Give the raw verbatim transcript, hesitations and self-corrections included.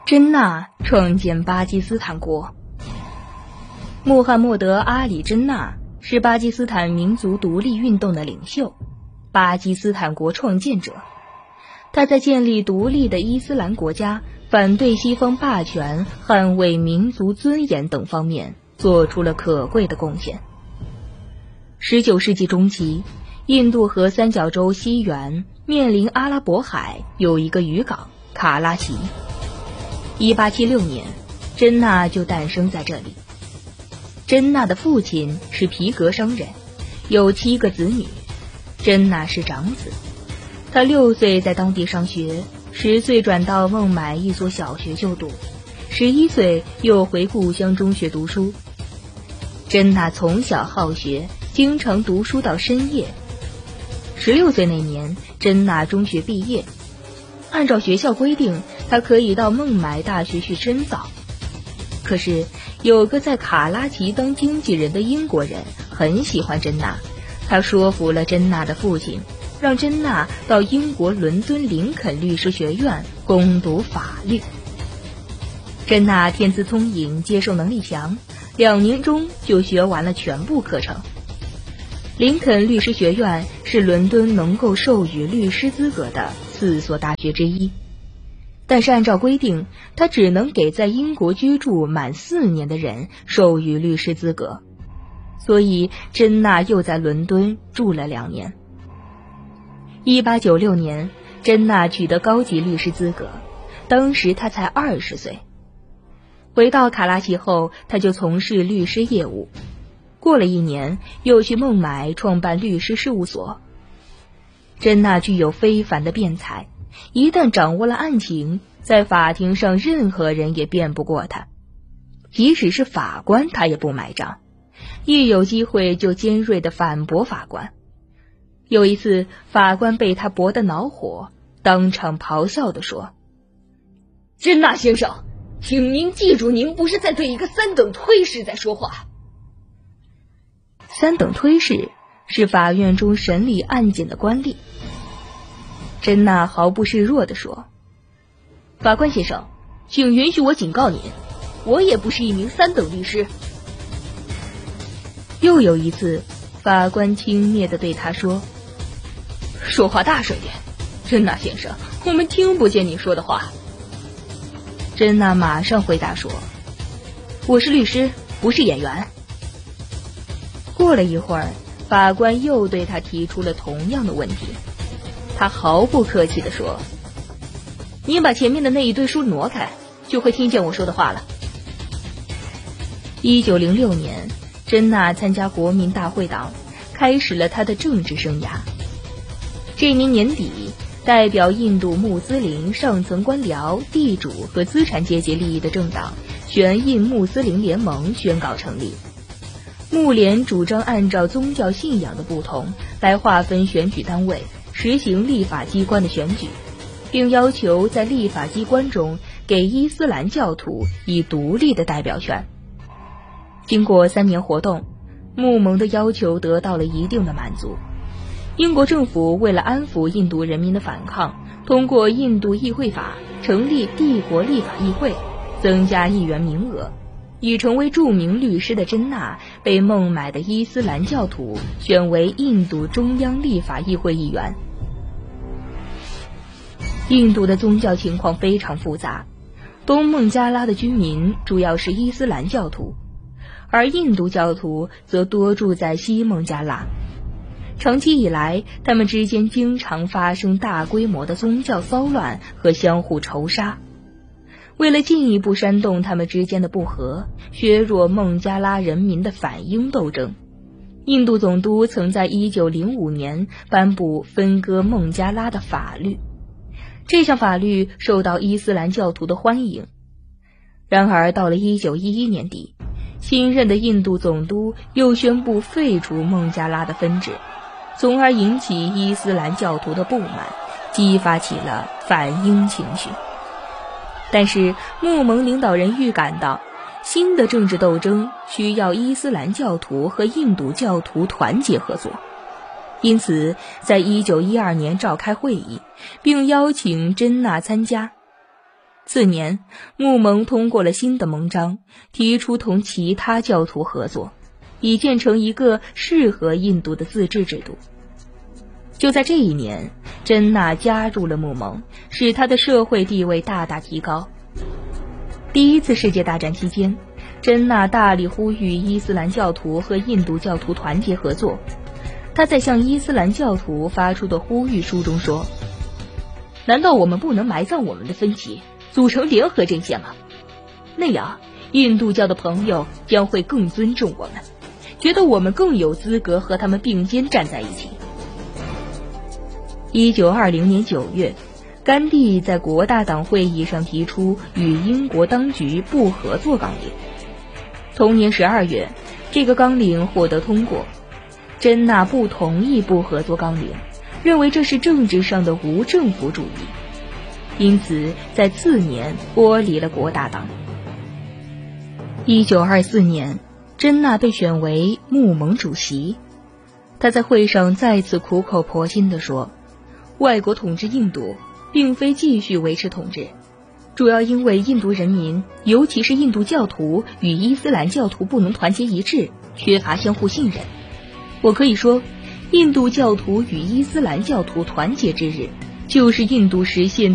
真纳创建巴基斯坦国。穆罕默德·阿里·真纳是巴基斯坦民族独立运动的领袖，巴基斯坦国创建者。他在建立独立的伊斯兰国家、反对西方霸权、捍卫民族尊严等方面做出了可贵的贡献。十九世纪中期，印度和三角洲西缘面临阿拉伯海有一个渔港卡拉奇。一八七六年，真纳就诞生在这里。真纳的父亲是皮革商人，有七个子女，真纳是长子。他六岁在当地上学，十岁转到孟买一所小学就读，十一岁又回故乡中学读书。真纳从小好学，经常读书到深夜。十六岁那年，真纳中学毕业，按照学校规定，他可以到孟买大学去深造。可是有个在卡拉奇当经纪人的英国人很喜欢真纳，他说服了真纳的父亲，让真纳到英国伦敦林肯律师学院攻读法律。真纳天资聪颖，接受能力强，两年中就学完了全部课程。林肯律师学院是伦敦能够授予律师资格的四所大学之一，但是按照规定，他只能给在英国居住满四年的人授予律师资格，所以真纳又在伦敦住了两年。一八九六年，真纳取得高级律师资格，当时他才二十岁。回到卡拉奇后，他就从事律师业务。过了一年，又去孟买创办律师事务所。真纳具有非凡的辩才，一旦掌握了案情，在法庭上任何人也辩不过他，即使是法官他也不买账，一有机会就尖锐地反驳法官。有一次，法官被他驳得恼火，当场咆哮地说：“真纳先生，请您记住，您不是在对一个三等推事在说话。”三等推事是法院中审理案件的官吏。真纳毫不示弱地说：“法官先生，请允许我警告您，我也不是一名三等律师。”又有一次，法官轻蔑地对他说：“说话大声点，真纳先生，我们听不见你说的话。”真纳马上回答说：“我是律师，不是演员。”过了一会儿，法官又对他提出了同样的问题。他毫不客气地说：“您把前面的那一堆书挪开，就会听见我说的话了。”一九零六年，真纳参加国民大会党，开始了他的政治生涯。这年年底，代表印度穆斯林上层官僚、地主和资产阶级利益的政党全印穆斯林联盟宣告成立。穆联主张按照宗教信仰的不同来划分选举单位，实行立法机关的选举，并要求在立法机关中给伊斯兰教徒以独立的代表权。经过三年活动，穆盟的要求得到了一定的满足。英国政府为了安抚印度人民的反抗，通过印度议会法成立帝国立法议会，增加议员名额。已成为著名律师的真纳被孟买的伊斯兰教徒选为印度中央立法议会议员。印度的宗教情况非常复杂，东孟加拉的居民主要是伊斯兰教徒，而印度教徒则多住在西孟加拉。长期以来，他们之间经常发生大规模的宗教骚乱和相互仇杀。为了进一步煽动他们之间的不和，削弱孟加拉人民的反英斗争，印度总督曾在一九零五年颁布分割孟加拉的法律。这项法律受到伊斯兰教徒的欢迎。然而到了一九一一年底，新任的印度总督又宣布废除孟加拉的分治，从而引起伊斯兰教徒的不满，激发起了反英情绪。但是穆盟领导人预感到，新的政治斗争需要伊斯兰教徒和印度教徒团结合作，因此在一九一二年召开会议，并邀请真纳参加。 次年，穆盟通过了新的盟章，提出同其他教徒合作，以建成一个适合印度的自治制度。就在这一年，真纳加入了穆盟，使他的社会地位大大提高。第一次世界大战期间，真纳大力呼吁伊斯兰教徒和印度教徒团结合作。他在向伊斯兰教徒发出的呼吁书中说：难道我们不能埋葬我们的分歧，组成联合阵线吗？那样，印度教的朋友将会更尊重我们，觉得我们更有资格和他们并肩站在一起。一九二零年九月，甘地在国大党会议上提出与英国当局不合作纲领。同年十二月，这个纲领获得通过。真纳不同意不合作纲领，认为这是政治上的无政府主义，因此在次年脱离了国大党。一九二四年，真纳被选为穆盟主席。他在会上再次苦口婆心地说，外国统治印度并非继续维持统治，主要因为印度人民，尤其是印度教徒与伊斯兰教徒不能团结一致，缺乏相互信任。我可以说，印度教徒与伊斯兰教徒团结之日，就是印度实现